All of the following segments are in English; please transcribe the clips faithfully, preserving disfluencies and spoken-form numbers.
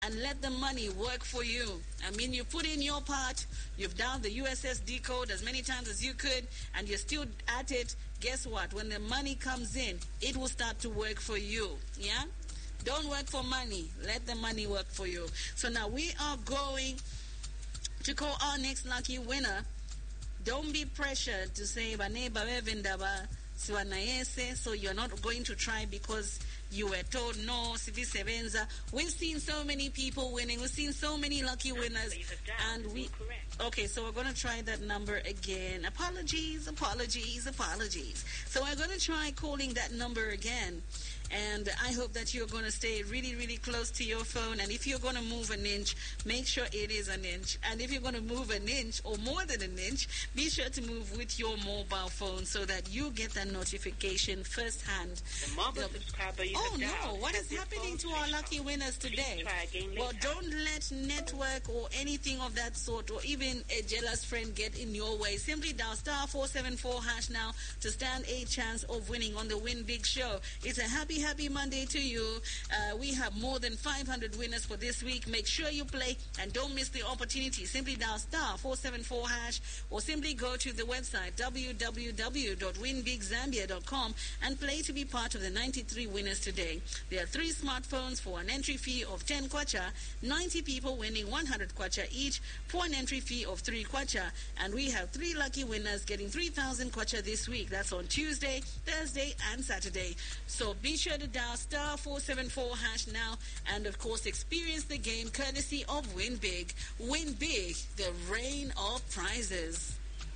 and let the money work for you. I mean, you put in your part, you've dialed the U S S D code as many times as you could, and you're still at it. Guess what? When the money comes in, it will start to work for you. Yeah? Don't work for money. Let the money work for you. So now we are going to call our next lucky winner. Don't be pressured to say, so you're not going to try because you were told no. We've seen so many people winning. We've seen so many lucky winners. And we okay, so we're going to try that number again. Apologies, apologies, apologies. So we're going to try calling that number again. And I hope that you're going to stay really, really close to your phone. And if you're going to move an inch, make sure it is an inch. And if you're going to move an inch or more than an inch, be sure to move with your mobile phone so that you get that notification firsthand. The mobile subscriber you Oh, have no. What is happening to our lucky winners today? Well, don't let network or anything of that sort or even a jealous friend get in your way. Simply dial star four seven four hash now to stand a chance of winning on the Win Big show. It's a happy Happy Monday to you. Uh, we have more than five hundred winners for this week. Make sure you play and don't miss the opportunity. Simply dial star four seven four hash or simply go to the website w w w dot win big zambia dot com and play to be part of the ninety-three winners today. There are three smartphones for an entry fee of ten kwacha, ninety people winning one hundred kwacha each for an entry fee of three kwacha, and we have three lucky winners getting three thousand kwacha this week. That's on Tuesday, Thursday, and Saturday. So be sure to dial star four seven four hash now and of course experience the game courtesy of Win Big. Win Big, the reign of prizes.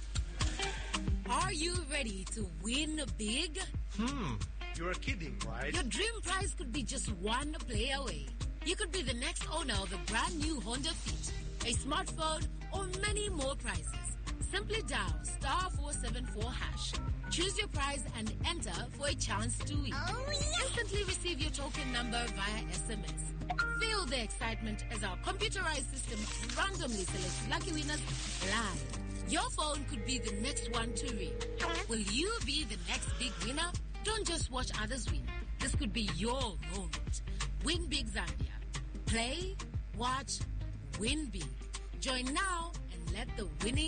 Are you ready to win big? Hmm, you're kidding, right? Your dream prize could be just one play away. You could be the next owner of a brand new Honda Fit, a smartphone, or many more prizes. Simply dial star four seven four hash. Choose your prize and enter for a chance to win. Oh, yeah. Instantly receive your token number via S M S. Feel the excitement as our computerized system randomly selects lucky winners live. Your phone could be the next one to ring. Will you be the next big winner? Don't just watch others win. This could be your moment. Win Big Zambia. Play, watch, win big. Join now and let the winning